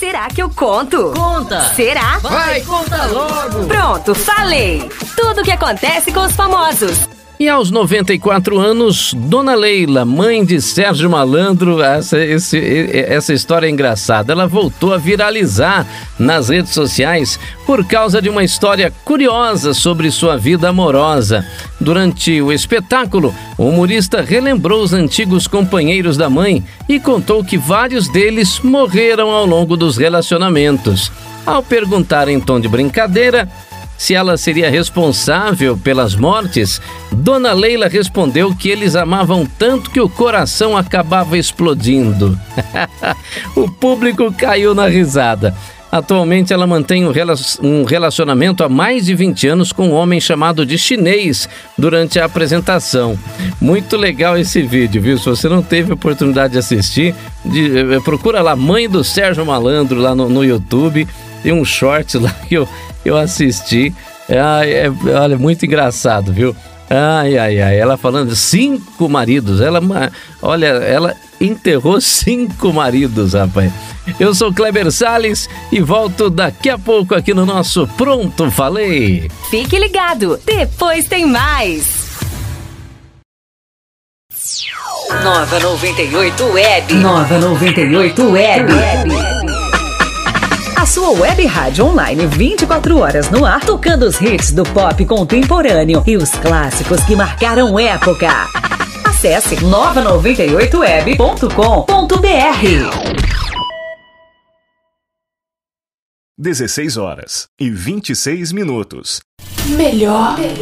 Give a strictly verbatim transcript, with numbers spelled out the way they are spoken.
Será que eu conto? Conta! Será? Vai, conta logo! Pronto, falei! Tudo o que acontece com os famosos. E aos noventa e quatro anos, Dona Leila, mãe de Sérgio Malandro, essa, esse, essa história é engraçada. Ela voltou a viralizar nas redes sociais por causa de uma história curiosa sobre sua vida amorosa. Durante o espetáculo, o humorista relembrou os antigos companheiros da mãe e contou que vários deles morreram ao longo dos relacionamentos. Ao perguntar em tom de brincadeira se ela seria responsável pelas mortes, Dona Leila respondeu que eles amavam tanto que o coração acabava explodindo. O público caiu na risada. Atualmente ela mantém um relacionamento há mais de vinte anos com um homem chamado de Chinês durante a apresentação. Muito legal esse vídeo, viu? Se você não teve oportunidade de assistir, de, procura lá, Mãe do Sérgio Malandro lá no, no YouTube. Tem um short lá que eu, eu assisti. É, é, olha, muito engraçado, viu? Ai, ai, ai. Ela falando cinco maridos. Ela, olha, ela enterrou cinco maridos, rapaz. Eu sou Kleber Salles e volto daqui a pouco aqui no nosso Pronto Falei. Fique ligado, depois tem mais. Nova noventa e oito Web. Nova noventa e oito Web. A sua web rádio online vinte e quatro horas no ar, tocando os hits do pop contemporâneo e os clássicos que marcaram época. Acesse nova noventa e oito web ponto com ponto br. dezesseis horas e vinte e seis minutos. Melhor